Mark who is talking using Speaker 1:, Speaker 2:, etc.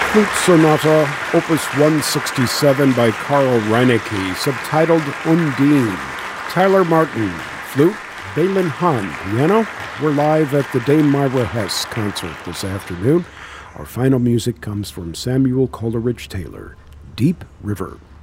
Speaker 1: Flute Sonata, Opus 167 by Carl Reinecke, subtitled Undine. Tyler Martin, flute. Balin Hahn, piano. We're live at the Dame Myra Hess concert this afternoon. Our final music comes from Samuel Coleridge Taylor, Deep River.